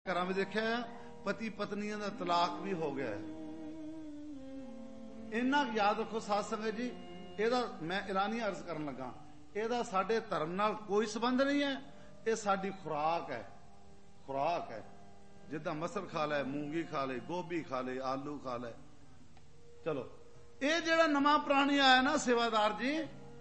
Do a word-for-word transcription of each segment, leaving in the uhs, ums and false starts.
ਘਰਾਂ ਵਿੱਚ ਦੇਖਿਆ ਪਤੀ ਪਤਨੀਆਂ ਦਾ ਤਲਾਕ ਵੀ ਹੋ ਗਿਆ ਹੈ। ਇੰਨਾ ਯਾਦ ਰੱਖੋ ਸਾਧ ਸੰਗਤ ਜੀ, ਇਹਦਾ ਮੈਂ ਐਲਾਨੀ ਅਰਜ਼ ਕਰਨ ਲੱਗਾ, ਇਹਦਾ ਸਾਡੇ ਧਰਮ ਨਾਲ ਕੋਈ ਸੰਬੰਧ ਨਹੀਂ ਹੈ। ਇਹ ਸਾਡੀ ਖੁਰਾਕ ਹੈ, ਖੁਰਾਕ ਹੈ। ਜਿੱਦਾਂ ਮਸਰ ਖਾ ਲੈ, ਮੂੰਗੀ ਖਾ ਲੈ, ਗੋਭੀ ਖਾ ਲੈ, ਆਲੂ ਖਾ ਲੈ। ਚਲੋ ਇਹ ਜਿਹੜਾ ਨਵਾਂ ਪ੍ਰਾਣੀ ਆਇਆ ਨਾ ਸੇਵਾਦਾਰ ਜੀ,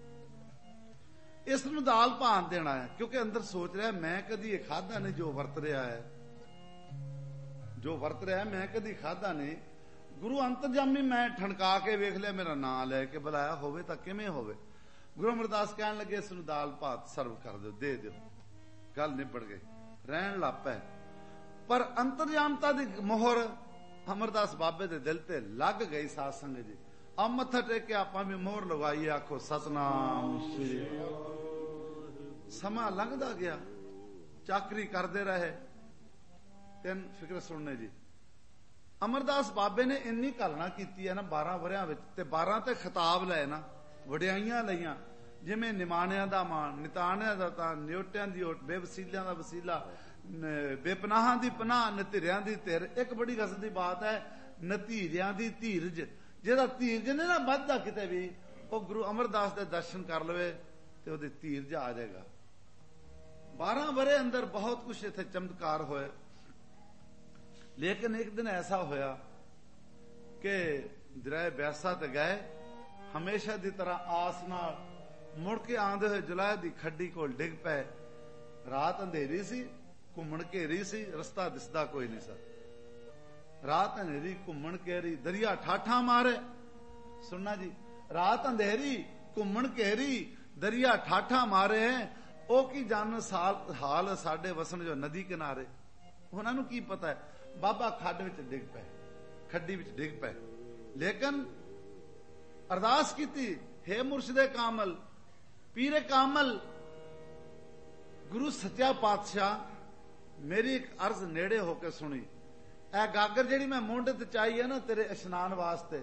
ਇਸ ਨੂੰ ਦਾਲ ਭਾਨ ਦੇਣਾ ਹੈ, ਕਿਉਂਕਿ ਅੰਦਰ ਸੋਚ ਰਿਹਾ ਮੈਂ ਕਦੀ ਇਹ ਖਾਧਾ ਨਹੀਂ ਜੋ ਵਰਤ ਰਿਹਾ ਹੈ, ਜੋ ਵਰਤ ਰਿਹਾ ਮੈਂ ਕਦੀ ਖਾਧਾ ਨਹੀਂ। ਗੁਰੂ ਅੰਤਰਜਾਮੀ ਮੈਂ ਠਣਕਾ ਕੇ ਵੇਖ ਲਿਆ, ਮੇਰਾ ਨਾਂ ਲੈ ਕੇ ਬੁਲਾਇਆ ਹੋਵੇ ਤਾਂ ਕਿਵੇਂ ਹੋਵੇ। ਗੁਰੂ ਅਮਰਦਾਸ ਕਹਿਣ ਲੱਗੇ ਇਸ ਨੂੰ ਦਾਲ ਭਾਤ ਸਰਵ ਕਰ ਦਿਓ, ਦੇ ਦਿਓ। ਗੱਲ ਨਿਬੜ ਗਈ, ਰਹਿਣ ਲੱਗ ਪਏ। ਪਰ ਅੰਤਰਜਾਮਤਾ ਦੀ ਮੋਹਰ ਅਮਰਦਾਸ ਬਾਬੇ ਦੇ ਦਿਲ ਤੇ ਲੱਗ ਗਈ। ਸਾਧ ਸੰਗਤ ਜੀ ਆ ਮੱਥਾ ਟੇਕ ਕੇ ਆਪਾਂ ਵੀ ਮੋਹਰ ਲਗਾਈਏ, ਆਖੋ ਸਤਨਾਮ ਸ੍ਰੀ। ਸਮਾਂ ਲੰਘਦਾ ਗਿਆ, ਚਾਕਰੀ ਕਰਦੇ ਰਹੇ। ਤਿੰਨ ਫਿਕਰ ਸੁਣਨੇ ਜੀ, ਅਮਰਦਾਸ ਬਾਬੇ ਨੇ ਇੰਨੀ ਘਾਲਣਾ ਕੀਤੀ ਹੈ ਨਾ ਬਾਰਾਂ ਵਰਿਆਂ ਵਿੱਚ, ਤੇ ਬਾਰਾਂ ਤੇ ਖਿਤਾਬ ਲਏ ਨਾ, ਵਡਿਆਈਆਂ ਲਈਆਂ, ਜਿਵੇਂ ਨਿਮਾਣਿਆਂ ਦਾ ਮਾਣ, ਨਿਤਾਣਿਆਂ ਦਾ ਤਾਂ, ਨਿਉਟਿਆਂ ਦੀ ਓਟ, ਬੇਵਸੀਲਿਆਂ ਦਾ ਵਸੀਲਾ, ਬੇਪਨਾਹਾਂ ਦੀ ਪਨਾਹ, ਨਤੀਰਿਆਂ ਦੀ ਧਿਰ। ਇੱਕ ਬੜੀ ਗਜ਼ਬ ਦੀ ਬਾਤ ਹੈ, ਨਤੀਰਿਆਂ ਦੀ ਧੀਰਜ। ਜਿਹਦਾ ਧੀਰਜ ਨੇ ਨਾ ਵੱਧਦਾ ਕਿਤੇ ਵੀ, ਉਹ ਗੁਰੂ ਅਮਰਦਾਸ ਦੇ ਦਰਸ਼ਨ ਕਰ ਲਵੇ ਤੇ ਉਹਦੇ ਧੀਰਜ ਆ ਜਾਏਗਾ। ਬਾਰਾਂ ਵਰੇ ਅੰਦਰ ਬਹੁਤ ਕੁਛ ਇੱਥੇ ਚਮਤਕਾਰ ਹੋਏ। ਲੇਕਿਨ ਇੱਕ ਦਿਨ ਐਸਾ ਹੋਇਆ ਕਿ ਦਰਿਆ ਬਿਆਸਾ ਤੇ ਗਏ, ਹਮੇਸ਼ਾ ਦੀ ਤਰ੍ਹਾਂ ਆਸ ਨਾਲ ਮੁੜ ਕੇ ਆਉਂਦੇ ਹੋਏ ਜੁਲਾਹ ਦੀ ਖੱਡੀ ਕੋਲ ਡਿੱਗ ਪਏ। ਰਾਤ ਅੰਧੇਰੀ ਸੀ, ਘੁੰਮਣ ਘੇਰੀ ਸੀ, ਰਸਤਾ ਦਿਸਦਾ ਕੋਈ ਨਹੀਂ ਸੀ। ਰਾਤ ਅੰਧੇਰੀ, ਘੁੰਮਣ ਘੇਰੀ, ਦਰਿਆ ਠਾਠਾਂ ਮਾਰੇ। ਸੁਣਨਾ ਜੀ, ਰਾਤ ਅੰਧੇਰੀ, ਘੁੰਮਣ ਘੇਰੀ, ਦਰਿਆ ਠਾਠਾਂ ਮਾਰੇ। ਉਹ ਕੀ ਜਾਣ ਹਾਲ ਸਾਡੇ ਵਸਣ ਜੋ ਨਦੀ ਕਿਨਾਰੇ, ਉਹਨਾਂ ਨੂੰ ਕੀ ਪਤਾ ਹੈ। ਬਾਬਾ ਖੱਡ ਵਿੱਚ ਡਿੱਗ ਪਏ, ਖੱਡੀ ਵਿੱਚ ਡਿੱਗ ਪਏ। ਲੇਕਿਨ ਅਰਦਾਸ ਕੀਤੀ, ਹੇ ਮੁਰਸ਼ਿਦੇ ਕਾਮਲ, ਪੀਰੇ ਕਾਮਲ, ਗੁਰੂ ਸੱਚਾ ਪਾਤਸ਼ਾਹ, ਮੇਰੀ ਇੱਕ ਅਰਜ਼ ਨੇੜੇ ਹੋ ਕੇ ਸੁਣੀ। ਇਹ ਗਾਗਰ ਜਿਹੜੀ ਮੈਂ ਮੋਢੇ ਤੇ ਚਾਈ ਹੈ ਨਾ ਤੇਰੇ ਇਸ਼ਨਾਨ ਵਾਸਤੇ,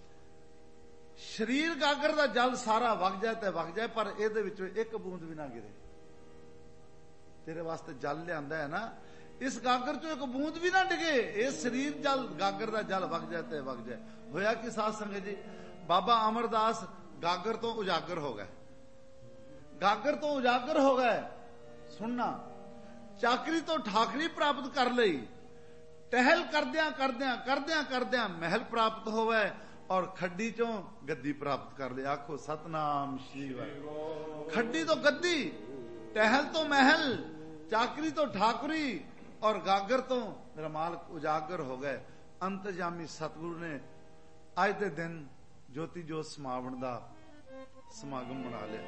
ਸਰੀਰ ਗਾਗਰ ਦਾ ਜਲ ਸਾਰਾ ਵਗ ਜਾਏ ਤੇ ਵਗ ਜਾਏ, ਪਰ ਇਹਦੇ ਵਿੱਚੋਂ ਇੱਕ ਬੂੰਦ ਵੀ ਨਾ ਗਿਰੇ। ਤੇਰੇ ਵਾਸਤੇ ਜਲ ਲਿਆਂਦਾ ਹੈ ਨਾ, ਇਸ ਗਾਗਰ ਚੋਂ ਇੱਕ ਬੂੰਦ ਵੀ ਨਾ ਡਿਗੇ। ਇਹ ਸਰੀਰ ਜਲ, ਗਾਗਰ ਦਾ ਜਲ ਵਗ ਜਾਏ ਤੇ ਵਗ ਜਾਏ। ਹੋਇਆ ਕਿ ਸਾਧ ਸੰਗਤ ਜੀ, ਬਾਬਾ ਅਮਰਦਾਸ ਗਾਗਰ ਤੋਂ ਉਜਾਗਰ ਹੋ ਗਏ, ਗਾਗਰ ਤੋਂ ਉਜਾਗਰ ਹੋ ਗਏ। ਸੁਣਨਾ, ਚਾਕਰੀ ਤੋਂ ਠਾਕਰੀ ਪ੍ਰਾਪਤ ਕਰ ਲਈ। ਟਹਿਲ ਕਰਦਿਆਂ ਕਰਦਿਆਂ ਕਰਦਿਆਂ ਕਰਦਿਆਂ ਮਹਿਲ ਪ੍ਰਾਪਤ ਹੋਵੇ, ਔਰ ਖੱਡੀ ਚੋਂ ਗੱਦੀ ਪ੍ਰਾਪਤ ਕਰ ਲਈ। ਆਖੋ ਸਤਨਾਮ ਸ਼੍ਰੀ ਵਾਹਿਗੁਰੂ। ਖੱਡੀ ਤੋਂ ਗੱਦੀ, ਟਹਿਲ ਤੋਂ ਮਹਿਲ, ਚਾਕਰੀ ਤੋਂ ਠਾਕਰੀ, ਔਰ ਗਾਗਰ ਤੋਂ ਮੇਰਾ ਮਾਲਕ ਉਜਾਗਰ ਹੋ ਗਏ। ਅੰਤਜਾਮੀ ਸਤਿਗੁਰੂ ਨੇ ਅੱਜ ਦੇ ਦਿਨ ਜੋਤੀ ਜੋਤ ਸਮਾਵਣ ਦਾ ਸਮਾਗਮ ਬਣਾ ਲਿਆ।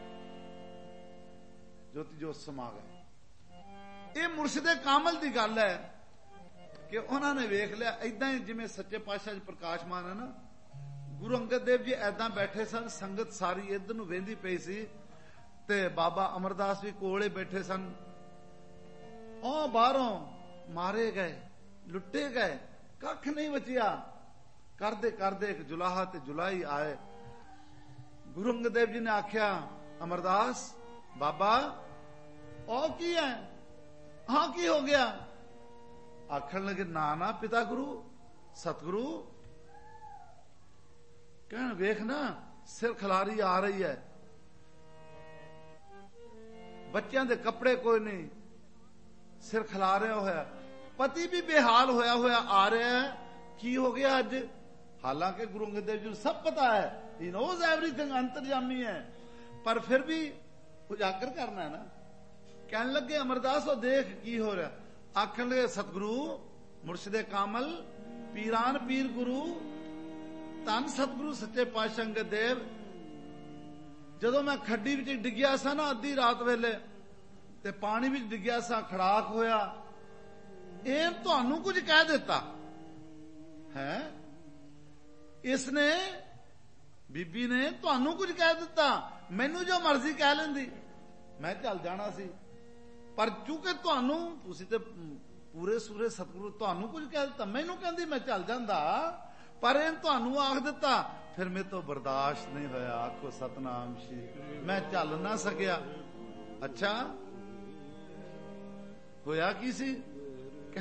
ਜੋਤੀ ਜੋਤ ਸਮਾਗਮ, ਇਹ ਮੁਰਸ਼ਿਦੇ ਕਾਮਲ ਦੀ ਗੱਲ ਹੈ ਕਿ ਉਹਨਾਂ ਨੇ ਵੇਖ ਲਿਆ। ਏਦਾਂ ਹੀ ਜਿਵੇਂ ਸੱਚੇ ਪਾਤਸ਼ਾਹ ਜੀ ਪ੍ਰਕਾਸ਼ਮਾਨ ਹੈ ਨਾ, ਗੁਰੂ ਅੰਗਦ ਦੇਵ ਜੀ ਏਦਾਂ ਬੈਠੇ ਸਨ, ਸੰਗਤ ਸਾਰੀ ਇੱਧਰ ਨੂੰ ਵੇਂਦੀ ਪਈ ਸੀ, ਤੇ ਬਾਬਾ ਅਮਰਦਾਸ ਵੀ ਕੋਲੇ ਬੈਠੇ ਸਨ। ਉਹ ਬਾਹਰੋਂ ਮਾਰੇ ਗਏ, ਲੁੱਟੇ ਗਏ, ਕੱਖ ਨਹੀਂ ਬਚਿਆ। ਕਰਦੇ ਕਰਦੇ ਇੱਕ ਜੁਲਾਹਾ ਤੇ ਜੁਲਾਈ ਆਏ। ਗੁਰੂ ਅੰਗਦ ਦੇਵ ਜੀ ਨੇ ਆਖਿਆ, ਅਮਰਦਾਸ ਬਾਬਾ ਉਹ ਕੀ ਹੈ, ਹਾਂ ਕੀ ਹੋ ਗਿਆ? ਆਖਣ ਲੱਗੇ, ਨਾ ਨਾ ਪਿਤਾ ਗੁਰੂ ਸਤਿਗੁਰੂ, ਕਹਿਣ ਵੇਖ ਨਾ ਸਿਰ ਖਿਲਾਰੀ ਆ ਰਹੀ ਹੈ, ਬੱਚਿਆਂ ਦੇ ਕੱਪੜੇ ਕੋਈ ਨਹੀਂ, ਸਿਰ ਖਿਲਾ ਰਿਹਾ ਹੋਇਆ, ਪਤੀ ਵੀ ਬੇਹਾਲ ਹੋਇਆ ਹੋਇਆ ਆ ਰਿਹਾ ਹੈ। ਕੀ ਹੋ ਗਿਆ ਅੱਜ? ਹਾਲਾਂਕਿ ਗੁਰੂ ਅੰਗਦ ਦੇਵ ਜੀ ਨੂੰ ਸਭ ਪਤਾ ਹੈ, ਹੀ ਨੋਜ਼ ਐਵਰੀਥਿੰਗ, ਅੰਤਰਜਾਮੀ ਹੈ, ਪਰ ਫਿਰ ਵੀ ਉਜਾਗਰ ਕਰਨਾ ਹੈ ਨਾ। ਕਹਿਣ ਲੱਗੇ, ਅਮਰਦਾਸ ਉਹ ਦੇਖ ਕੀ ਹੋ ਰਿਹਾ। ਆਖਣ ਲੱਗੇ, ਸਤਿਗੁਰੂ ਮੁਰਸ਼ਿਦੇ ਕਾਮਲ, ਪੀਰਾਨ ਪੀਰ ਗੁਰੂ, ਧੰਨ ਸਤਿਗੁਰੂ ਸੱਚੇ ਪਾਤਸ਼ਾਹ ਅੰਗਦ ਦੇਵ, ਜਦੋਂ ਮੈਂ ਖੱਡੀ ਵਿੱਚ ਡਿੱਗਿਆ ਸਾਂ ਨਾ ਅੱਧੀ ਰਾਤ ਵੇਲੇ, ਤੇ ਪਾਣੀ ਵਿੱਚ ਡਿੱਗਿਆ ਸਾਂ, ਖੜਾਕ ਹੋਇਆ, ਇਹ ਤੁਹਾਨੂੰ ਕੁਝ ਕਹਿ ਦਿੱਤਾ ਹੈ? ਇਸਨੇ, ਬੀਬੀ ਨੇ ਤੁਹਾਨੂੰ ਕੁਝ ਕਹਿ ਦਿੱਤਾ? ਮੈਨੂੰ ਜੋ ਮਰਜ਼ੀ ਕਹਿ ਲੈਂਦੀ, ਮੈਂ ਚੱਲ ਜਾਣਾ ਸੀ, ਪਰ ਚੂੰਕਿ ਤੁਹਾਨੂੰ, ਤੁਸੀਂ ਤੇ ਪੂਰੇ ਸੂਰੇ ਸਤਿਗੁਰੂ, ਤੁਹਾਨੂੰ ਕੁਝ ਕਹਿ ਦਿੱਤਾ, ਮੈਨੂੰ ਕਹਿੰਦੀ ਮੈਂ ਚੱਲ ਜਾਂਦਾ, ਪਰ ਇਹ ਤੁਹਾਨੂੰ ਆਖ ਦਿੱਤਾ, ਫਿਰ ਮੇਰੇ ਤੋਂ ਬਰਦਾਸ਼ਤ ਨਹੀਂ ਹੋਇਆ। ਆਖੋ ਸਤਨਾਮ ਸ਼੍ਰੀ, ਮੈਂ ਚੱਲ ਨਾ ਸਕਿਆ। ਅੱਛਾ ਹੋਇਆ ਕੀ ਸੀ?